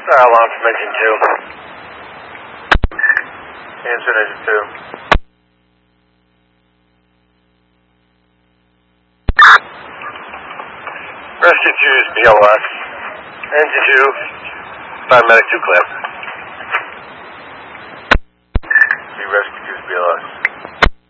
Alarm from engine 2. Answer engine 2. Rescue 2 is BLS. Engine 2, paramedic 2 clear.